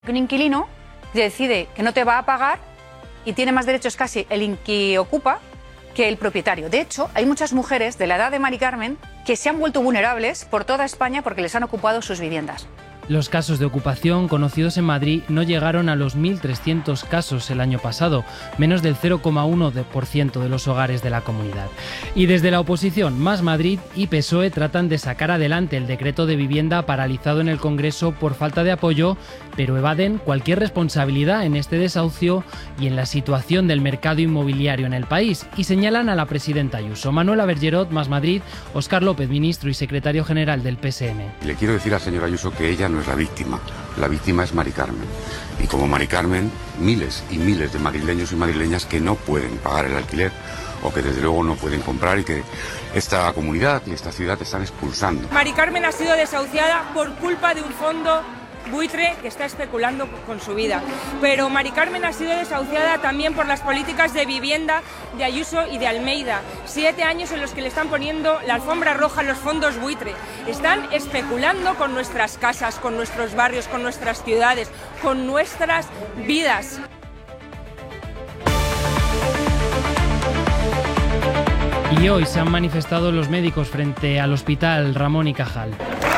Un inquilino decide que no te va a pagar y tiene más derechos casi el que ocupa que el propietario. De hecho, hay muchas mujeres de la edad de Mari Carmen que se han vuelto vulnerables por toda España porque les han ocupado sus viviendas. Los casos de ocupación conocidos en Madrid no llegaron a los 1.300 casos el año pasado, menos del 0,1% de los hogares de la comunidad. Y desde la oposición, Más Madrid y PSOE tratan de sacar adelante el decreto de vivienda paralizado en el Congreso por falta de apoyo, pero evaden cualquier responsabilidad en este desahucio y en la situación del mercado inmobiliario en el país, y señalan a la presidenta Ayuso. Manuela Bergerot, Más Madrid; Óscar López, ministro y secretario general del PSM. Le quiero decir al señor Ayuso que ella no es la víctima es Mari Carmen. Y como Mari Carmen, miles y miles de madrileños y madrileñas que no pueden pagar el alquiler o que desde luego no pueden comprar y que esta comunidad y esta ciudad están expulsando. Mari Carmen ha sido desahuciada por culpa de un fondo buitre que está especulando con su vida. Pero Mari Carmen ha sido desahuciada también por las políticas de vivienda de Ayuso y de Almeida. 7 años en los que le están poniendo la alfombra roja a los fondos buitre. Están especulando con nuestras casas, con nuestros barrios, con nuestras ciudades, con nuestras vidas. Y hoy se han manifestado los médicos frente al Hospital Ramón y Cajal.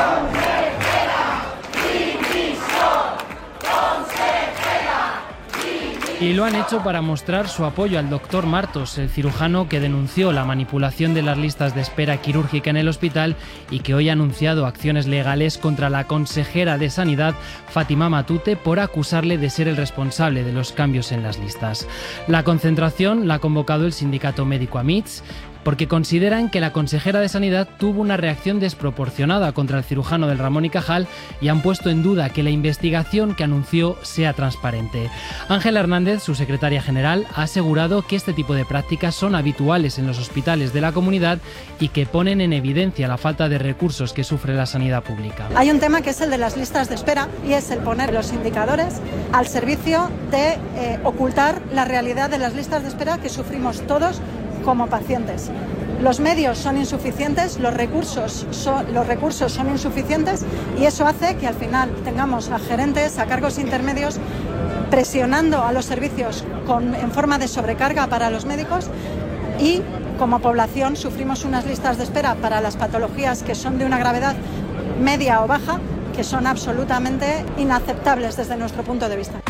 Y lo han hecho para mostrar su apoyo al doctor Martos, el cirujano que denunció la manipulación de las listas de espera quirúrgica en el hospital y que hoy ha anunciado acciones legales contra la consejera de Sanidad, Fátima Matute, por acusarle de ser el responsable de los cambios en las listas. La concentración la ha convocado el sindicato médico AMITS, porque consideran que la consejera de Sanidad tuvo una reacción desproporcionada contra el cirujano del Ramón y Cajal y han puesto en duda que la investigación que anunció sea transparente. Ángela Hernández, su secretaria general, ha asegurado que este tipo de prácticas son habituales en los hospitales de la comunidad y que ponen en evidencia la falta de recursos que sufre la sanidad pública. Hay un tema que es el de las listas de espera y es el poner los indicadores al servicio de ocultar la realidad de las listas de espera que sufrimos todos como pacientes. Los medios son insuficientes, los recursos son insuficientes y eso hace que al final tengamos a gerentes, a cargos intermedios presionando a los servicios en forma de sobrecarga para los médicos y como población sufrimos unas listas de espera para las patologías que son de una gravedad media o baja que son absolutamente inaceptables desde nuestro punto de vista.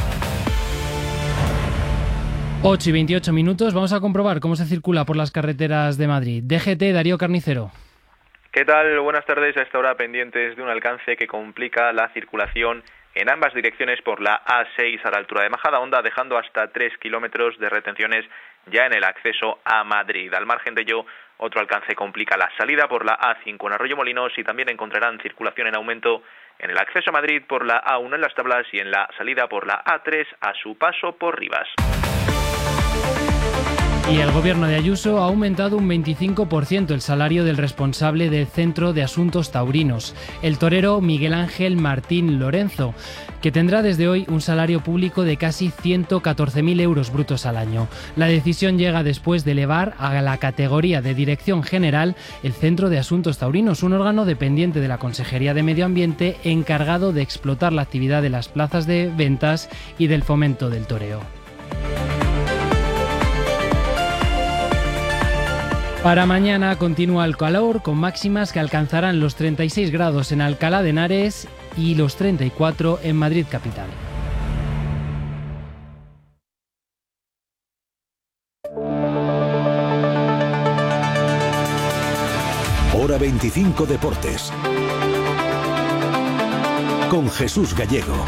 8 y 28 minutos, vamos a comprobar cómo se circula por las carreteras de Madrid. DGT, Darío Carnicero. ¿Qué tal? Buenas tardes. A esta hora pendientes de un alcance que complica la circulación en ambas direcciones por la A6 a la altura de Majadahonda, dejando hasta 3 kilómetros de retenciones ya en el acceso a Madrid. Al margen de ello, otro alcance complica la salida por la A5 en Arroyomolinos y también encontrarán circulación en aumento en el acceso a Madrid por la A1 en Las Tablas y en la salida por la A3 a su paso por Rivas. Y el gobierno de Ayuso ha aumentado un 25% el salario del responsable del Centro de Asuntos Taurinos, el torero Miguel Ángel Martín Lorenzo, que tendrá desde hoy un salario público de casi 114.000 euros brutos al año. La decisión llega después de elevar a la categoría de Dirección General el Centro de Asuntos Taurinos, un órgano dependiente de la Consejería de Medio Ambiente encargado de explotar la actividad de las plazas de ventas y del fomento del toreo. Para mañana continúa el calor, con máximas que alcanzarán los 36 grados en Alcalá de Henares y los 34 en Madrid capital. Hora 25 Deportes. Con Jesús Gallego.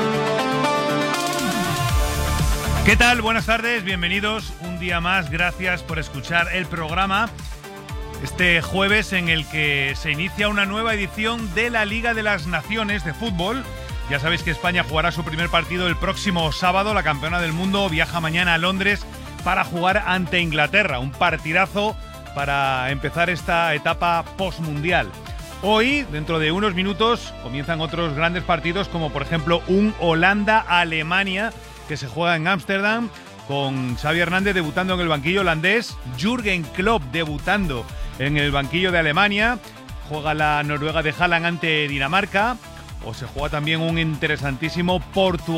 ¿Qué tal? Buenas tardes, bienvenidos un día más, gracias por escuchar el programa. Este jueves en el que se inicia una nueva edición de la Liga de las Naciones de fútbol. Ya sabéis que España jugará su primer partido el próximo sábado, la campeona del mundo viaja mañana a Londres para jugar ante Inglaterra, un partidazo para empezar esta etapa postmundial. Hoy, dentro de unos minutos, comienzan otros grandes partidos como por ejemplo un Holanda-Alemania que se juega en Ámsterdam, con Xavi Hernández debutando en el banquillo holandés, Jürgen Klopp debutando en el banquillo de Alemania, juega la Noruega de Haaland ante Dinamarca, o se juega también un interesantísimo Portugal.